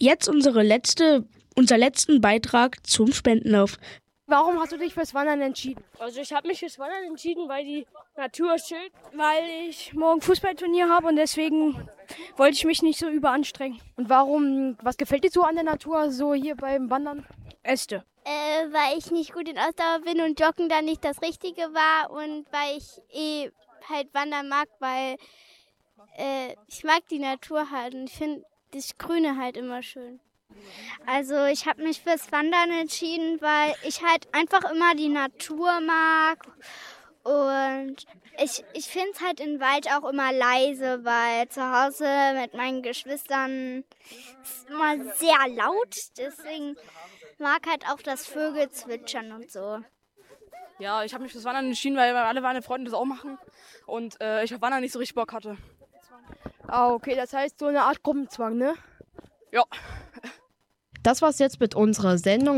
Jetzt unser letzten Beitrag zum Spendenlauf. Warum hast du dich fürs Wandern entschieden? Also ich habe mich fürs Wandern entschieden, weil die Natur schön. Weil ich morgen Fußballturnier habe und deswegen wollte ich mich nicht so überanstrengen. Und was gefällt dir so an der Natur, so hier beim Wandern? Äste. Weil ich nicht gut in Ausdauer bin und Joggen dann nicht das Richtige war und weil ich halt Wandern mag, weil ich mag die Natur halt und ich finde das Grüne halt immer schön. Also ich habe mich fürs Wandern entschieden, weil ich halt einfach immer die Natur mag und ich finde es halt im Wald auch immer leise, weil zu Hause mit meinen Geschwistern ist immer sehr laut, deswegen mag halt auch das Vögel zwitschern und so. Ja, ich habe mich fürs Wandern entschieden, weil alle meine Freunde das auch machen und ich auf Wandern nicht so richtig Bock hatte. Ah, okay, das heißt so eine Art Gruppenzwang, ne? Ja. Das war's jetzt mit unserer Sendung.